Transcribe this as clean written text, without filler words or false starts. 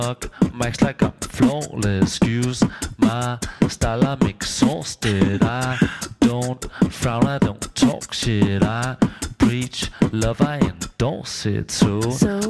Max like I'm flawless. Excuse my style, I'm exhausted. I don't frown, I don't talk shit. I preach love, I endorse it. So